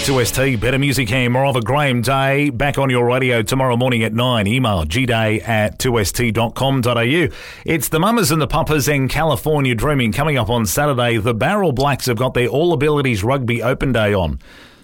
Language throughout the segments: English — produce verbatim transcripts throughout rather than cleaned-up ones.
two S T, better music here, more of a Graham Day. Back on your radio tomorrow morning at nine. Email gday at two s t dot com dot a u. It's the Mamas and the Papas and California Dreaming coming up on Saturday. The Barrel Blacks have got their All Abilities Rugby Open Day on.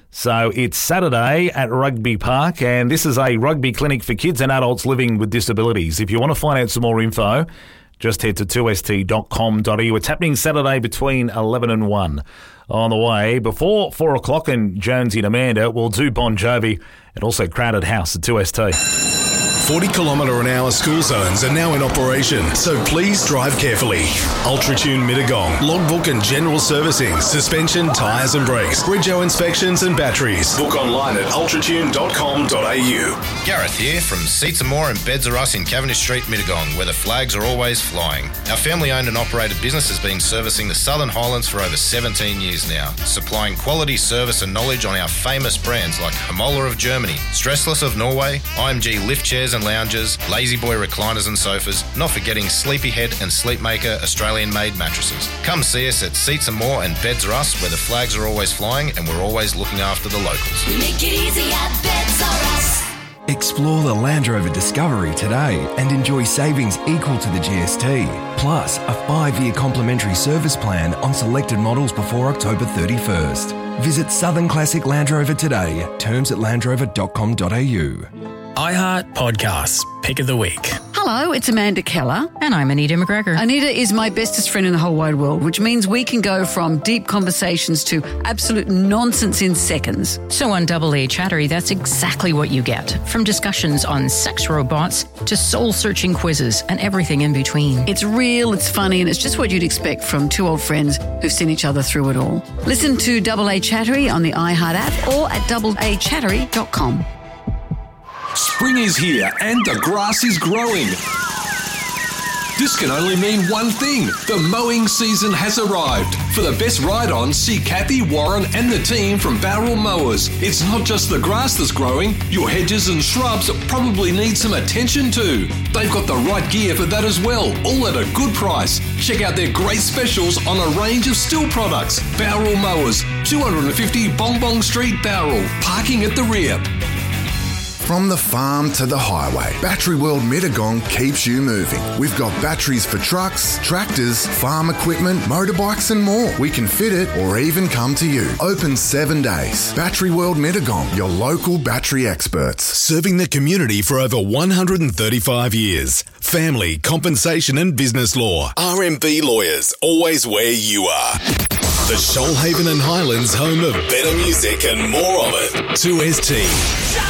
So it's Saturday at Rugby Park, and this is a rugby clinic for kids and adults living with disabilities. If you want to find out some more info, just head to two s t dot com dot a u. It's happening Saturday between eleven and one. On the way, before four o'clock, and Jonesy and Amanda will do Bon Jovi and also Crowded House at two S T. forty kilometre an hour school zones are now in operation, so please drive carefully. Ultratune Mittagong, logbook and general servicing, suspension, tyres and brakes, Bridgeo inspections and batteries. Book online at ultratune dot com dot a u. Gareth here from Seats and More and Beds Are Us in Cavendish Street, Mittagong, where the flags are always flying. Our family-owned and operated business has been servicing the Southern Highlands for over seventeen years now, supplying quality service and knowledge on our famous brands like Hamola of Germany, Stressless of Norway, I M G lift chairs and lounges, Lazy Boy recliners and sofas, not forgetting Sleepyhead and Sleepmaker Australian-made mattresses. Come see us at Seats and More and Beds Are Us, where the flags are always flying and we're always looking after the locals. We make it easy at Beds Are Us. Explore the Land Rover Discovery today and enjoy savings equal to the G S T, plus a five-year complimentary service plan on selected models before October thirty-first. Visit Southern Classic Land Rover today. Terms at land rover dot com dot a u. iHeart Podcasts, Pick of the Week. Hello, it's Amanda Keller. And I'm Anita McGregor. Anita is my bestest friend in the whole wide world, which means we can go from deep conversations to absolute nonsense in seconds. So on Double A Chattery, that's exactly what you get. From discussions on sex robots to soul-searching quizzes and everything in between. It's real, it's funny, and it's just what you'd expect from two old friends who've seen each other through it all. Listen to Double A Chattery on the iHeart app or at double a chattery dot com. Spring is here and the grass is growing. This can only mean one thing. The mowing season has arrived. For the best ride-on, see Kathy, Warren and the team from Barrel Mowers. It's not just the grass that's growing. Your hedges and shrubs probably need some attention too. They've got the right gear for that as well, all at a good price. Check out their great specials on a range of Stihl products. Barrel Mowers, two fifty Bong Bong Street, Barrel. Parking at the rear. From the farm to the highway, Battery World Mittagong keeps you moving. We've got batteries for trucks, tractors, farm equipment, motorbikes and more. We can fit it or even come to you. Open seven days. Battery World Mittagong, your local battery experts. Serving the community for over one hundred thirty-five years. Family, compensation and business law. R M B Lawyers, always where you are. The Shoalhaven and Highlands home of better music and more of it. two S T.